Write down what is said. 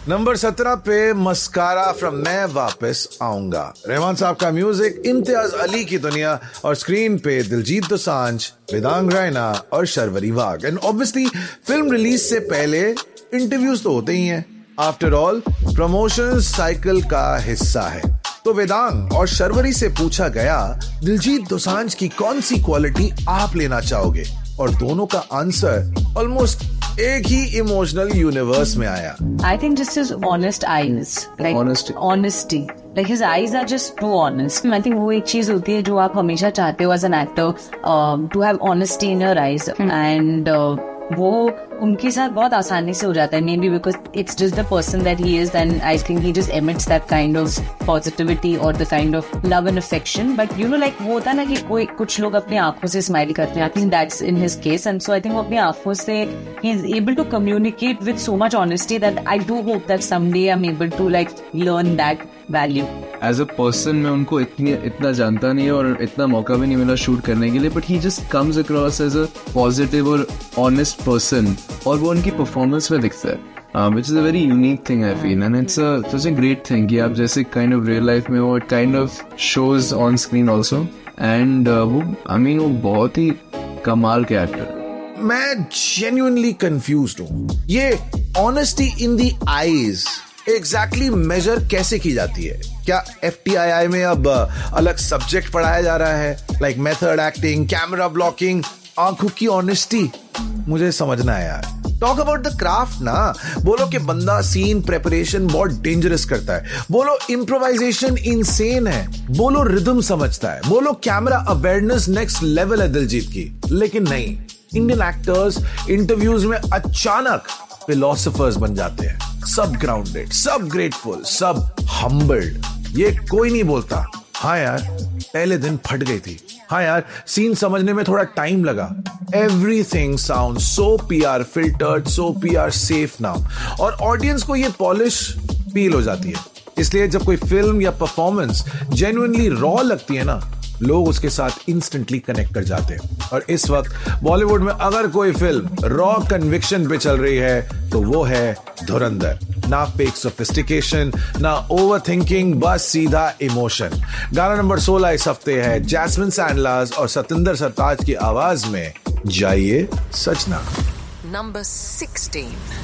Number 17 पे mascara from मैं वापस आऊंगा। रहमान साहब का म्यूजिक, इम्तियाज अली की दुनिया और स्क्रीन पे दिलजीत दोसांझ, वेदांग रैना और शर्वरी वाघ। एंड ऑब्वियसली फिल्म रिलीज से पहले इंटरव्यूज तो होते ही हैं। आफ्टर ऑल प्रमोशन साइकिल का हिस्सा है। तो वेदांग और शर्वरी से पूछा गया दिलजीत दोसांझ की कौन सी क्वालिटी आप लेना चाहोगे, और दोनों का आंसर ऑलमोस्ट एक ही इमोशनल यूनिवर्स में आया। I think just his honest eyes, like honesty. Like his eyes are just too honest. I think वो एक चीज होती है जो आप हमेशा चाहते हो as an actor, to have honesty in your eyes, and वो उनके साथ बहुत आसानी से हो जाता है. Maybe because it's just the person that he is, and I think he just emits that kind of positivity or the kind of love and affection. But you know, like वो होता है ना कि कोई कुछ लोग अपनी आंखों से स्माइल करते हैं. I think that's in his case, and so I think वो अपनी आंखों से he is able to communicate with so much honesty that I do hope that someday I'm able to like learn that value. As a person मैं उनको इतना जानता नहीं और इतना मौका भी नहीं मिला शूट करने के लिए, but he just comes across as a positive और honest person, और वो उनकी परफॉर्मेंस में दिखता है, which is a very unique thing I feel, and it's such a great thing कि आप जैसे kind of real life में वो it kind of shows on screen also, and वो I mean वो बहुत ही कमाल के एक्टर। मैं genuinely confused हूँ। ये honesty in the eyes exactly major कैसे की जाती है? क्या FTII में अब अलग सब्जेक्ट पढ़ाया जा रहा है, like method acting, camera blocking, आंखों की ऑनेस्टी? मुझे समझना है यार। टॉक अबाउट द क्राफ्ट ना। बोलो कि बंदा सीन प्रेपरेशन बहुत डेंजरस करता है, बोलो इम्प्रोवाइजेशन इनसेन है, बोलो रिदम समझता है, बोलो कैमरा अवेयरनेस नेक्स्ट लेवल है दिलजीत की। लेकिन नहीं, इंडियन एक्टर्स इंटरव्यूज में अचानक फिलोसोफर्स बन जाते हैं। सब ग्राउंडेड, सब ग्रेटफुल, सब हम्बल्ड। ये कोई नहीं बोलता हाँ यार पहले दिन फट गई थी, हाँ यार सीन समझने में थोड़ा टाइम लगा। Everything sound so PR filtered, सो PR सेफ नाउ, और ऑडियंस को ये पॉलिश फील हो जाती है। इसलिए जब कोई फिल्म या परफॉर्मेंस जेन्युइनली रॉ लगती है ना, लोग उसके साथ इंस्टेंटली कनेक्ट कर जाते हैं। और इस वक्त बॉलीवुड में अगर कोई फिल्म रॉ कन्विक्शन पे चल रही है तो वो है धुरंधर। ना फेक सोफिस्टिकेशन, ना ओवर थिंकिंग, बस सीधा इमोशन। गाना नंबर 16 इस हफ्ते है जैस्मिन सैंडलर्स और सतिंदर सरताज की आवाज में जाइए सजना। नंबर 16।